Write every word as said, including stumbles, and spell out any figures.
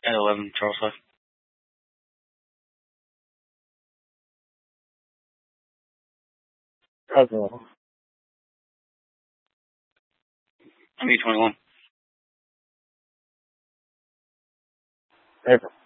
At eleven, Charles Five. Cousin. I'm E twenty-one. April.